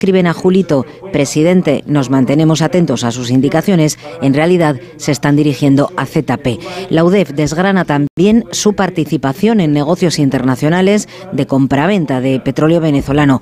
escriben a Julito: presidente, nos mantenemos atentos a sus indicaciones, en realidad se están dirigiendo a ZP. La UDEF desgrana también su participación en negocios internacionales de compraventa de petróleo venezolano.